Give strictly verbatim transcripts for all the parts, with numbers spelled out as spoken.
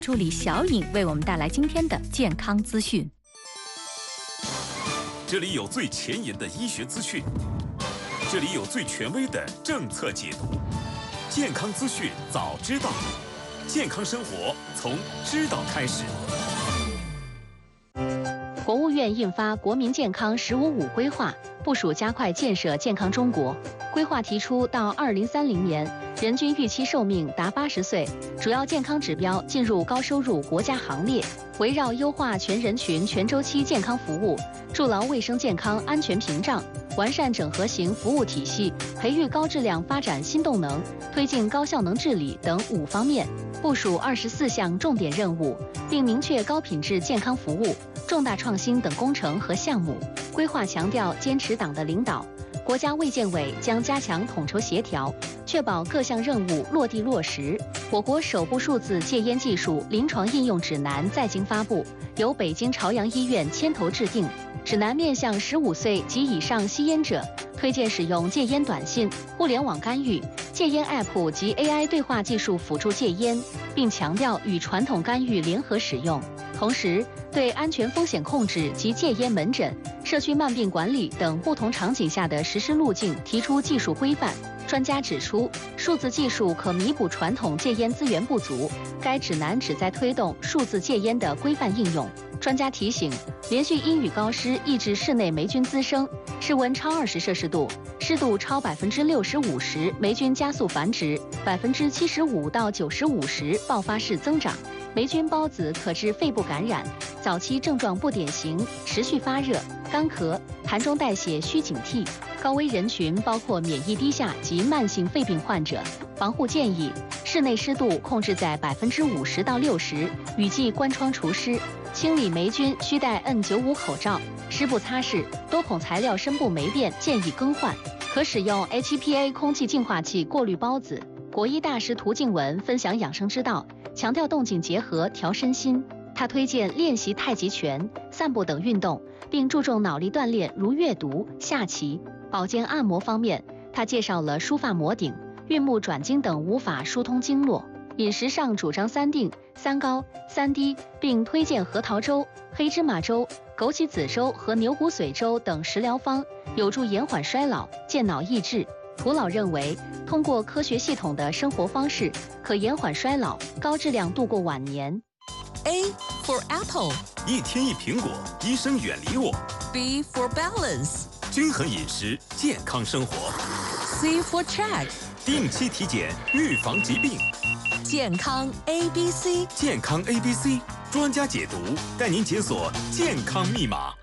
助理小颖为我们带来今天的健康资讯。 这里有最前沿的医学资讯，这里有最权威的政策解读。健康资讯早知道，健康生活从知道开始。 国务院印发《国民健康“十五五”规划》，部署加快建设健康中国。规划提出，到二零三零年，人均预期寿命达八十岁，主要健康指标进入高收入国家行列。围绕优化全人群全周期健康服务，筑牢卫生健康安全屏障，完善整合型服务体系，培育高质量发展新动能，推进高效能治理等五方面，部署二十四项重点任务，并明确高品质健康服务、重大创新等工程和项目。规划强调坚持党的领导，国家卫健委将加强统筹协调，确保各项任务落地落实。我国首部数字戒烟技术临床应用指南在京发布，由北京朝阳医院牵头制定。指南面向十五岁及以上吸烟者，推荐使用戒烟短信、互联网干预、戒烟 App 及 A I 对话技术辅助戒烟，并强调与传统干预联合使用。同时，对安全风险控制及戒烟门诊、社区慢病管理等不同场景下的实施路径提出技术规范。专家指出，数字技术可弥补传统戒烟资源不足，该指南旨在推动数字戒烟的规范应用。专家提醒，连续阴雨高湿抑制室内霉菌滋生，室温超二十摄氏度，湿度超百分之六十五时，霉菌加速繁殖，百分之七十五到九十五时爆发式增长。霉菌孢子可致肺部感染，早期症状不典型，持续发热、干咳、痰中带血需警惕。高危人群包括免疫低下及慢性肺病患者。防护建议：室内湿度控制在百分之五十到六十，雨季关窗除湿。清理霉菌需戴 N 九十五 口罩，湿布擦拭，多孔材料深部霉变建议更换。可使用 H E P A 空气净化器过滤孢子。国医大师涂静文分享养生之道，强调动静结合调身心。他推荐练习太极拳、散步等运动，并注重脑力锻炼，如阅读、下棋。保健按摩方面，他介绍了梳发摩顶、运目转经等无法疏通经络。饮食上主张三定、三高、三低，并推荐核桃粥、黑芝麻粥、枸杞子粥和牛骨髓粥等食疗方，有助延缓衰老、健脑益智。涂老认为，通过科学系统的生活方式，可延缓衰老，高质量度过晚年。 A for apple， 一天一苹果，医生远离我。 B for balance， 均衡饮食，健康生活。 C for check， 定期体检，预防疾病。 健康 A B C， 健康 A B C， 专家解读，带您解锁健康密码。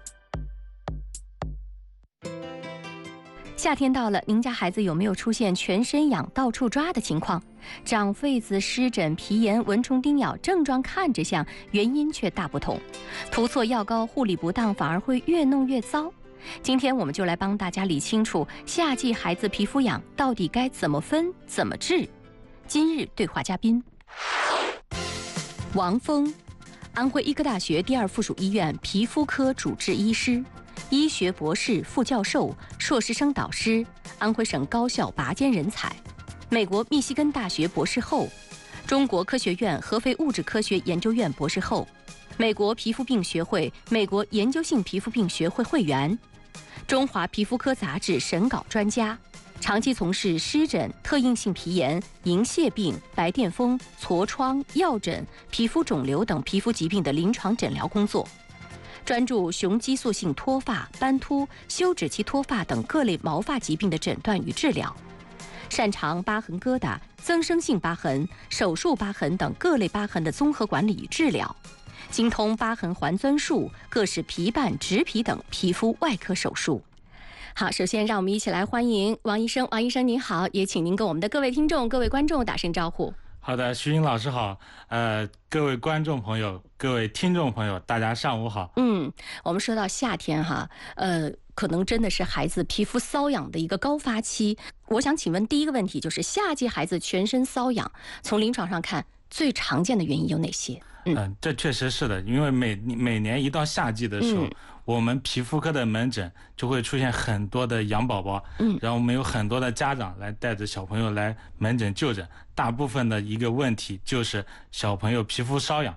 夏天到了，您家孩子有没有出现全身痒、到处抓的情况？长痱子、湿疹、皮炎、蚊虫叮咬，症状看着像，原因却大不同。涂错药膏、护理不当，反而会越弄越糟。今天我们就来帮大家理清楚，夏季孩子皮肤痒到底该怎么分、怎么治。今日对话嘉宾：王峰，安徽医科大学第二附属医院皮肤科主治医师。医学博士、副教授、硕士生导师，安徽省高校拔尖人才，美国密西根大学博士后，中国科学院合肥物质科学研究院博士后，美国皮肤病学会、美国研究性皮肤病学会会员，中华皮肤科杂志审稿专家，长期从事湿疹、特应性皮炎、银屑病、白癜风、痤疮、药疹、皮肤肿瘤等皮肤疾病的临床诊疗工作。专注雄激素性脱发、斑秃、休止期脱发等各类毛发疾病的诊断与治疗，擅长疤痕疙瘩、增生性疤痕、手术疤痕等各类疤痕的综合管理与治疗，精通疤痕环钻术、各式皮瓣、植皮等皮肤外科手术。好，首先让我们一起来欢迎王医生。王医生您好，也请您跟我们的各位听众、各位观众打声招呼。 好的，徐英老师好，呃，各位观众朋友、各位听众朋友，大家上午好。 嗯，我们说到夏天哈，呃，可能真的是孩子皮肤瘙痒的一个高发期。我想请问第一个问题就是，夏季孩子全身瘙痒，从临床上看最常见的原因有哪些？嗯、 呃，这确实是的，因为每每年一到夏季的时候， 嗯我们皮肤科的门诊就会出现很多的羊宝宝， 嗯然后我们有很多的家长来带着小朋友来门诊就诊，大部分的一个问题就是小朋友皮肤瘙痒，